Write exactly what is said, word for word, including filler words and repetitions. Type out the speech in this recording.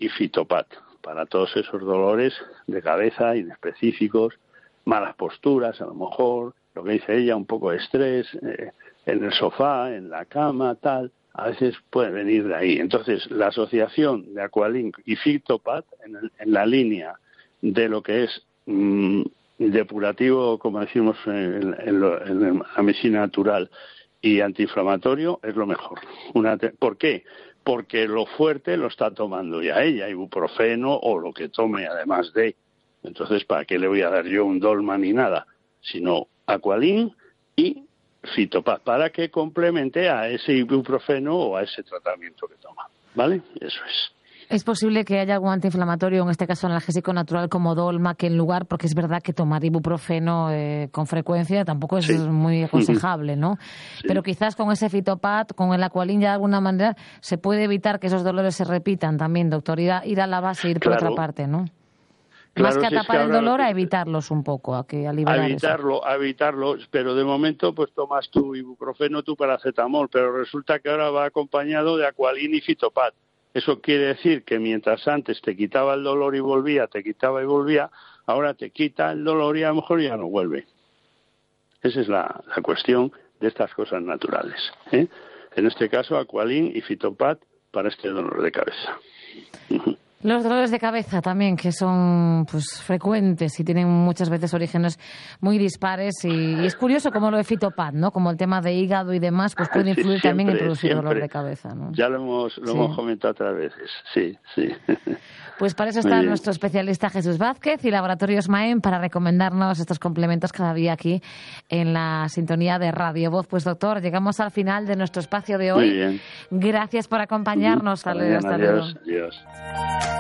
y Fitopat, para todos esos dolores de cabeza inespecíficos, malas posturas, a lo mejor, lo que dice ella, un poco de estrés, eh, en el sofá, en la cama, tal, a veces puede venir de ahí. Entonces, la asociación de Aqualink y Fitopat, en, el, en la línea de lo que es mmm, depurativo, como decimos en, en, lo, en la medicina natural, y antiinflamatorio, es lo mejor. Una te- ¿Por qué? Porque lo fuerte lo está tomando ya ella, ibuprofeno o lo que tome además de. Entonces, ¿para qué le voy a dar yo un Dolma ni nada? Sino Aqualink y Fitopat, para que complemente a ese ibuprofeno o a ese tratamiento que toma. ¿Vale? Eso es. ¿Es posible que haya algún antiinflamatorio, en este caso analgésico natural como Dolma, que en lugar, porque es verdad que tomar ibuprofeno eh, con frecuencia tampoco es sí. muy aconsejable, ¿no? Sí. Pero quizás con ese Fitopat, con el Aqualink, ya de alguna manera se puede evitar que esos dolores se repitan también, doctor, ir a, ir a la base, ir claro. por otra parte, ¿no? Claro, Más que a si tapar es que el dolor, que... a evitarlos un poco, a que a liberar a evitarlo, eso. a evitarlo, pero de momento pues tomas tu ibuprofeno, tu paracetamol, pero resulta que ahora va acompañado de Aqualink y Fitopat. Eso quiere decir que mientras antes te quitaba el dolor y volvía, te quitaba y volvía, ahora te quita el dolor y a lo mejor ya no vuelve. Esa es la, la cuestión de estas cosas naturales, ¿eh? En este caso, Aqualink y Fitopat para este dolor de cabeza. Los dolores de cabeza también, que son pues frecuentes y tienen muchas veces orígenes muy dispares. Y, y es curioso como lo de Fitopat, ¿no? Como el tema de hígado y demás, pues puede influir sí, siempre, también en producir siempre. dolor de cabeza, ¿no? Ya lo hemos, lo sí. hemos comentado otras veces, sí, sí. Pues para eso está nuestro especialista Jesús Vázquez y Laboratorios Maen para recomendarnos estos complementos cada día aquí en la sintonía de Radio Voz. Pues doctor, llegamos al final de nuestro espacio de hoy. Muy bien. Gracias por acompañarnos. Hasta bien, adiós, adiós.